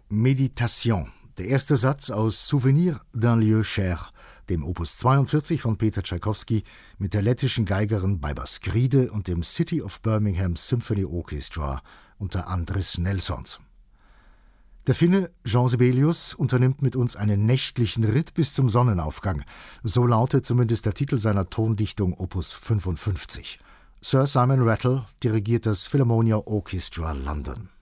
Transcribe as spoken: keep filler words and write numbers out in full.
Méditation, der erste Satz aus Souvenir d'un lieu cher, dem Opus zweiundvierzig von Peter Tschaikowski mit der lettischen Geigerin Baiba Skride und dem City of Birmingham Symphony Orchestra unter Andris Nelsons. Der Finne Jean Sibelius unternimmt mit uns einen nächtlichen Ritt bis zum Sonnenaufgang, so lautet zumindest der Titel seiner Tondichtung Opus fünfundfünfzig. Sir Simon Rattle dirigiert das Philharmonia Orchestra London.